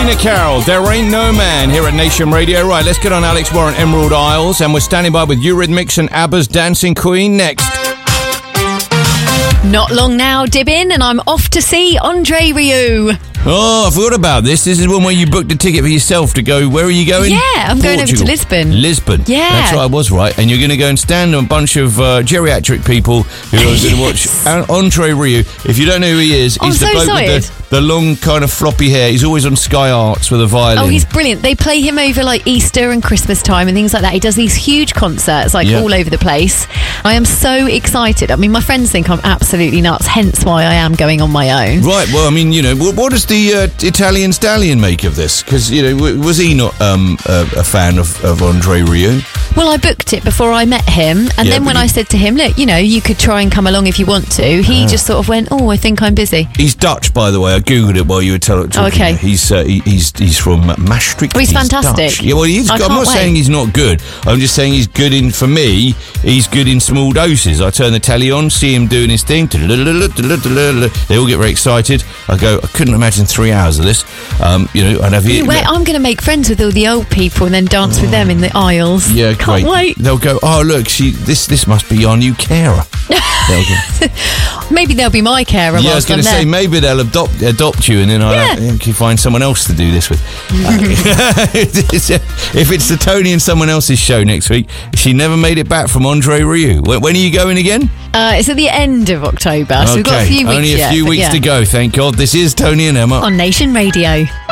Tina Carroll, There Ain't No Man, here at Nation Radio. Right, let's get on Alex Warren, Emerald Isles, and we're standing by with Eurythmics and ABBA's Dancing Queen next. Not long now, Dibbin, and I'm off to see Andre Rieu. Oh, I forgot about this. This is one where you booked a ticket for yourself to go. Where are you going? Yeah, I'm going over to Lisbon. Lisbon. Yeah. That's right, I was right. And you're going to go and stand on a bunch of geriatric people who are going to watch Andre Rieu. If you don't know who he is, he's the bloke with the long kind of floppy hair. He's always on Sky Arts with a violin. Oh, he's brilliant. They play him over like Easter and Christmas time and things like that. He does these huge concerts all over the place. I am so excited. I mean, my friends think I'm absolutely nuts, hence why I am going on my own. Right, well, I mean, you know, what does the Italian stallion make of this? Because, you know, was he not a fan of Andre Rieu? Well, I booked it before I met him, and then when I said to him, look, you know, you could try and come along if you want to, he just sort of went, oh, I think I'm busy. He's Dutch, by the way. I googled it while you were talking. Oh, okay. He's from Maastricht. Oh, he's fantastic. Dutch. Yeah, well, I'm not saying he's not good. I'm just saying he's good in. For me, he's good in small doses. I turn the telly on, see him doing his thing. They all get very excited. I go, I couldn't imagine 3 hours of this. You know, I'd have you. Wait, I'm going to make friends with all the old people and then dance with them in the aisles. Yeah, can't wait. They'll go, oh look, this must be our new carer. Maybe they'll be my carer. Yeah, I was going to say maybe they'll adopt you, and then I can find someone else to do this with. If it's the Tony and someone else's show next week, she never made it back from Andre Rieu. When are you going again? It's at the end of October, so we've got a few weeks Only a few weeks to go, thank God. This is Tony and Emma on Nation Radio.